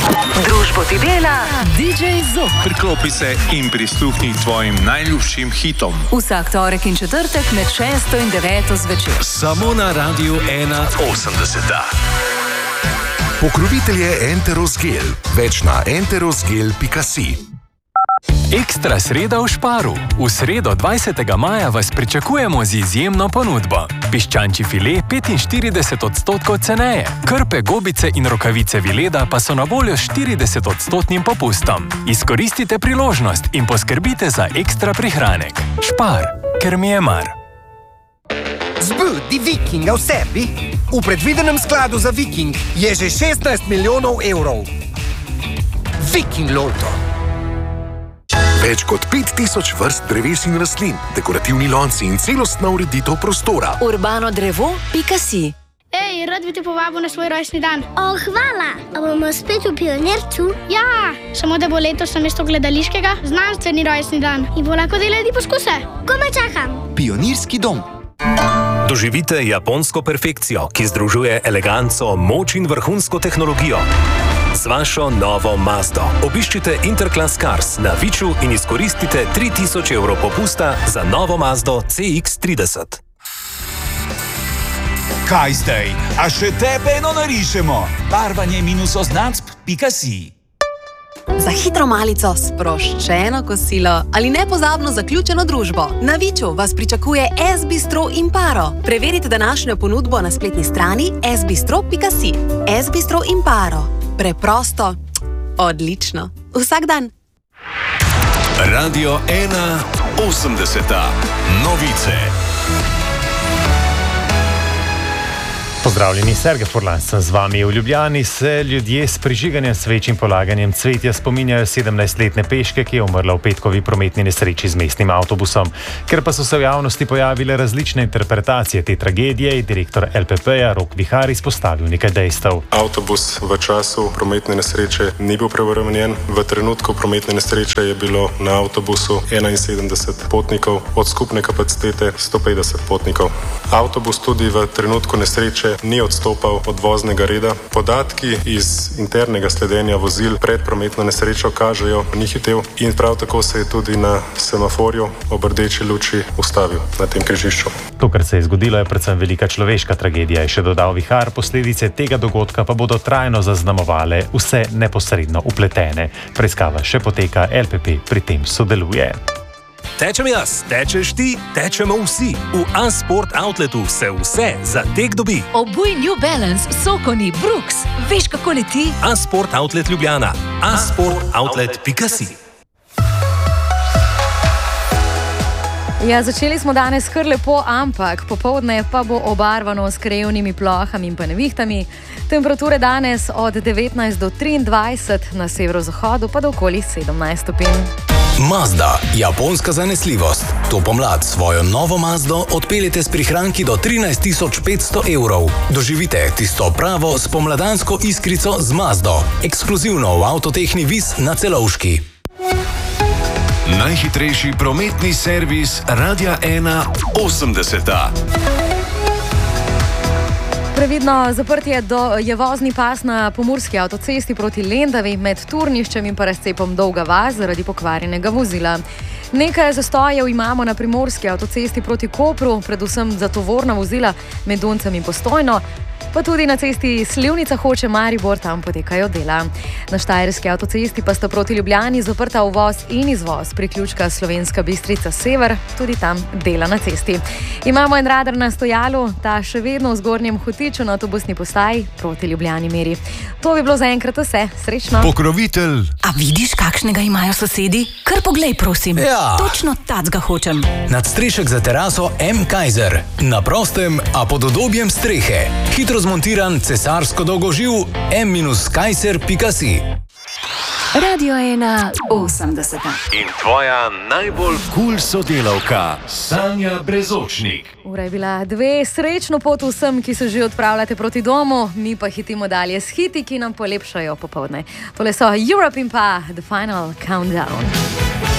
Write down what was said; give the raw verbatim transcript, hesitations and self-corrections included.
Družbo ti dela D J Zop. Priklopi se in prisluhni tvojim najljubšim hitom. Vsak torek in četrtek med šesto in deveto zvečer. Samo na Radiu ena osemdeset. Pokrovitelj je Enterosgel. Več na enterosgel pika si. Ekstra sreda v Šparu. V sredo dvajsetega maja vas pričakujemo z izjemno ponudbo. Piščančji file petinštirideset odstotkov ceneje. Krpe, gobice in rokavice Vileda pa so na voljo s štirideset odstotnim popustom. Izkoristite priložnost in poskrbite za ekstra prihranek. Špar, ker mi je mar. Zbudi Vikinga v sebi. V predvidenem skladu za Viking je že šestnajst milijonov evrov. Viking Lotto. Več kot pet tisoč vrst dreves in rastlin, dekorativni lonci in celostna ureditev prostora. urbano drevo pika si. Ej, rad bi te povabil na svoj rojstni dan. O, hvala. A bomo spet v Pionircu? Ja, samo da bo letos namesto gledališkega znanstveni rojstni dan in bo lahko delali poskuse. Komaj čakam. Pionirski dom. Doživite japonsko perfekcijo, ki združuje eleganco, moč in vrhunsko tehnologijo. Z vašo novo Mazdo. Obiščite Interclass Cars na Viču in izkoristite tri tisoč evrov popusta za novo Mazdo C X trideset. Kaj zdaj? A še tebe eno narišemo? Barvanje minus oznacb pika si. Za hitro malico, sproščeno kosilo ali nepozabno zaključeno družbo. Na Viču vas pričakuje S Bistro Imparo. Preverite današnjo ponudbo na spletni strani s bistro pika si. S Bistro Imparo. Preprosto, odlično. Vsak dan. Radio ena osemdeset. Novice. Pozdravljeni, Sergej Furlan sem z vami. V Ljubljani se ljudje s prižiganjem sveč in polaganjem cvetja spominjajo sedemnajstletne peške, ki je umrla v petkovi prometni nesreči z mestnim avtobusom. Ker pa so se v javnosti pojavile različne interpretacije te tragedije, je direktor L P P-ja Rok Vihar izpostavil nekaj dejstev. Avtobus v času prometne nesreče ni bil preobremenjen. V trenutku prometne nesreče je bilo na avtobusu enainsedemdeset potnikov, od skupne kapacitete sto petdeset potnikov. Avtobus tudi v trenutku nesreče ni odstopal od voznega reda. Podatki iz internega sledenja vozil pred prometno nesrečo kažejo, ni hitel in prav tako se je tudi na semaforju ob rdeči luči ustavil na tem križišču. To, kar se je zgodilo, je predvsem velika človeška tragedija, je še dodal Vihar. Posledice tega dogodka pa bodo trajno zaznamovale vse neposredno upletene. Preiskava še poteka, L P P pri tem sodeluje. Tečem jaz, tečeš ti, tečemo vsi. V A-Sport Outletu se vse za tek dobi. Obuj New Balance, Sokoni, Brooks. Veš, kako leti? A-Sport Outlet Ljubljana. a sport outlet pika si. Ja, začeli smo danes kar lepo, ampak popoldne pa bo obarvano s krajevnimi plohami in pa nevihtami. Temperature danes od devetnajst do triindvajset, na severozahodu pa do okoli sedemnajst stopinj. Mazda, japonska zanesljivost. To pomlad svojo novo Mazdo odpeljete s prihranki do trinajst tisoč petsto evrov. Doživite tisto pravo spomladansko iskrico z Mazdo. Ekskluzivno v Avtotehni Vis na Celovški. Najhitrejši prometni servis Radia ena osemdeset. Previdno zaprtje do je vozni pas na pomurski avtocesti proti Lendavi med Turniščem in pa razcepom Dolga vas zaradi pokvarjenega vozila. Nekaj zastojev imamo na primorski avtocesti proti Kopru, predvsem za tovorna vozila med Doncem in Postojno, pa tudi na cesti Slivnica Hoče Maribor, tam potekajo dela. Na štajerski avtocesti pa sta proti Ljubljani zaprta uvoz in izvoz priključka Slovenska Bistrica Sever, tudi tam dela na cesti. Imamo en radar na stojalu, ta še vedno v Zgornjem Hotiču na avtobusni postaji proti Ljubljani meri. To bi bilo zaenkrat vse. Srečno. Pokrovitelj. A vidiš, kakšnega imajo sosedi? Kar poglej, prosim. Ja. Točno tacga hočem. Nadstrešek za teraso M. Kaiser. Na prostem, a pod udobjem strehe. Hitro zmontiran cesarsko dolgoživ M Kaiser pika si. Radio ena osemdeset. In tvoja najbolj kul sodelavka, Sanja Brezočnik. Ura je bila dve, srečno pot vsem, ki se že odpravljate proti domu, mi pa hitimo dalje s hiti, ki nam polepšajo popoldne. Tole so Europe in pa The Final Countdown.